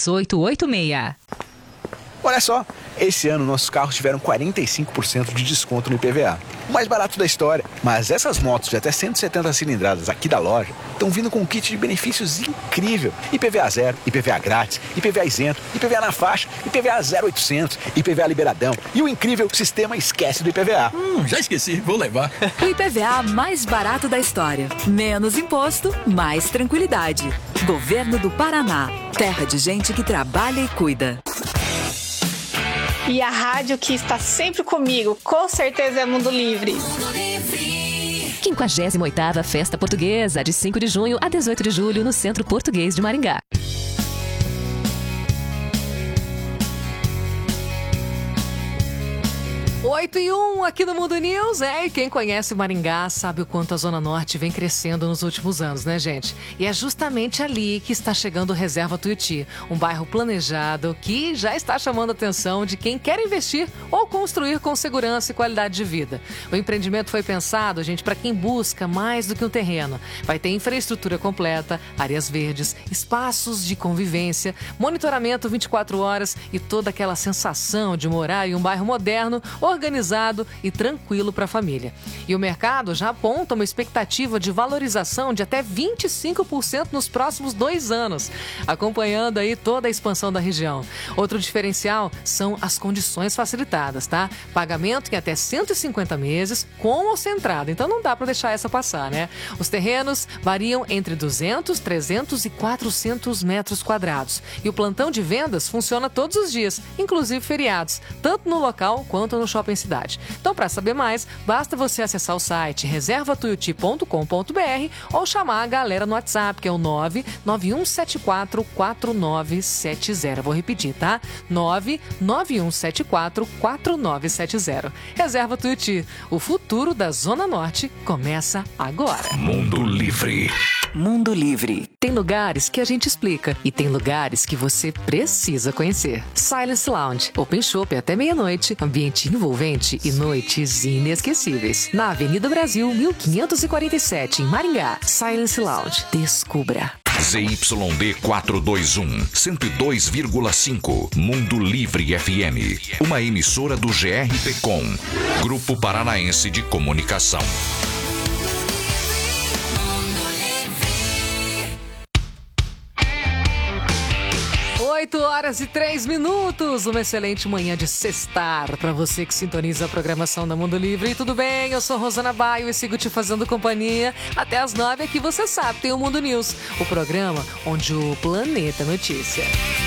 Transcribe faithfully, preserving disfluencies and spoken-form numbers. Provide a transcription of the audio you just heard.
três oito oito seis. Olha só, esse ano nossos carros tiveram quarenta e cinco por cento de desconto no I P V A. O mais barato da história. Mas essas motos de até cento e setenta cilindradas aqui da loja estão vindo com um kit de benefícios incrível. I P V A zero, I P V A grátis, I P V A isento, I P V A na faixa, I P V A zero oitocentos, I P V A liberadão e o incrível sistema esquece do I P V A. Hum, já esqueci, vou levar. O I P V A mais barato da história. Menos imposto, mais tranquilidade. Governo do Paraná. Terra de gente que trabalha e cuida. E a rádio que está sempre comigo, com certeza, é Mundo Livre. quinquagésima oitava Festa Portuguesa, de cinco de junho a dezoito de julho, no Centro Português de Maringá. oito e um aqui no Mundo News, é, e quem conhece Maringá sabe o quanto a Zona Norte vem crescendo nos últimos anos, né, gente? E é justamente ali que está chegando o Reserva Tuiuti, um bairro planejado que já está chamando a atenção de quem quer investir ou construir com segurança e qualidade de vida. O empreendimento foi pensado, gente, para quem busca mais do que um terreno. Vai ter infraestrutura completa, áreas verdes, espaços de convivência, monitoramento vinte e quatro horas e toda aquela sensação de morar em um bairro moderno, organizado e tranquilo para a família. E o mercado já aponta uma expectativa de valorização de até vinte e cinco por cento nos próximos dois anos, acompanhando aí toda a expansão da região. Outro diferencial são as condições facilitadas, tá? Pagamento em até cento e cinquenta meses, com ou sem entrada, então não dá para deixar essa passar, né? Os terrenos variam entre duzentos, trezentos e quatrocentos metros quadrados. E o plantão de vendas funciona todos os dias, inclusive feriados, tanto no local quanto no shopping cidade. Então, para saber mais, basta você acessar o site reserva tuiuti ponto com ponto br ou chamar a galera no WhatsApp, que é o nove nove um sete quatro quatro nove sete zero. Vou repetir, tá? nove nove um sete quatro quatro nove sete zero. Reserva Tuiuti. O futuro da Zona Norte começa agora. Mundo Livre. Mundo Livre. Tem lugares que a gente explica e tem lugares que você precisa conhecer. Silence Lounge, Open Shop até meia-noite, ambiente envolvente e noites inesquecíveis. Na Avenida Brasil, mil quinhentos e quarenta e sete, em Maringá. Silence Lounge. Descubra. Z Y D quatrocentos e vinte e um, cento e dois vírgula cinco, Mundo Livre F M. Uma emissora do G R P Com, Grupo Paranaense de Comunicação. oito horas e três minutos, uma excelente manhã de sextar para você que sintoniza a programação da Mundo Livre. E tudo bem? Eu sou Rosana Baio e sigo te fazendo companhia até as nove. Aqui você sabe, tem o Mundo News, o programa onde o planeta notícia.